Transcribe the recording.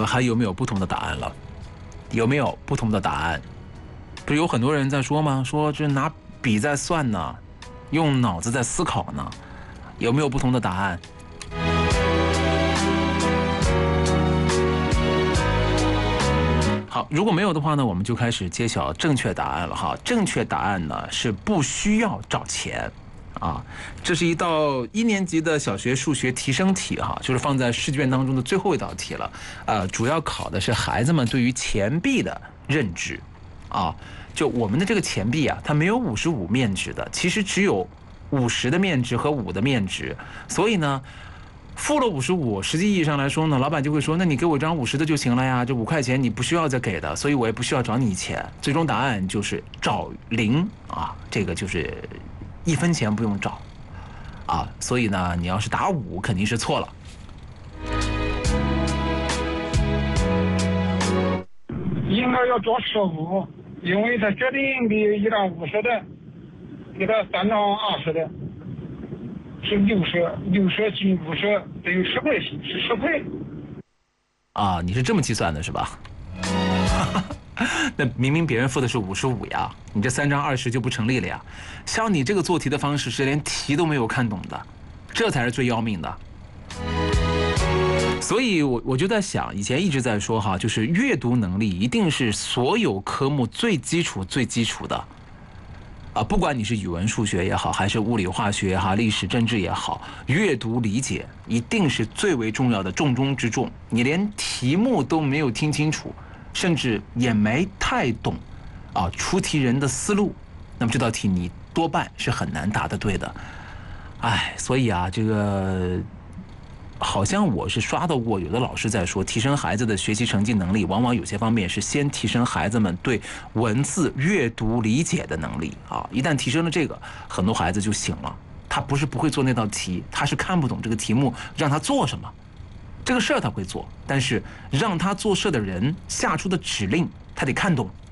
还有没有不同的答案了？有没有不同的答案？不是有很多人在说吗？说这拿笔在算呢，用脑子在思考呢，有没有不同的答案？好，如果没有的话呢，我们就开始揭晓正确答案了哈。正确答案呢是不需要找钱。这是一道1年级的小学数学提升题哈，就是放在试卷当中的最后一道题了。主要考的是孩子们对于钱币的认知就我们的这个钱币它没有55面值的，其实只有50的面值和5的面值，所以呢，付了55，实际意义上来说呢，老板就会说，那你给我一张50的就行了呀，这5块钱你不需要再给的，所以我也不需要找你钱。最终答案就是找0这个就是1分钱不用找所以呢，你要是答5肯定是错了。 应该要找15，因为他决定的1张50的，给他3张20的，是60进50等于10块钱，是10块。 你是这么计算的是吧？那明明别人付的是55呀，你这3张20就不成立了呀。像你这个做题的方式是连题都没有看懂的，这才是最要命的。所以我就在想，以前一直在说就是阅读能力一定是所有科目最基础的不管你是语文数学也好，还是物理化学也好，历史政治也好，阅读理解一定是最为重要的，重中之重。你连题目都没有听清楚，甚至也没太懂出题人的思路，那么这道题你多半是很难答得对的。所以这个好像我是刷到过有的老师在说，提升孩子的学习成绩能力，往往有些方面是先提升孩子们对文字阅读理解的能力一旦提升了这个，很多孩子就醒了，他不是不会做那道题，他是看不懂这个题目让他做什么，这个事儿他会做，但是让他做事的人下出的指令他得看懂。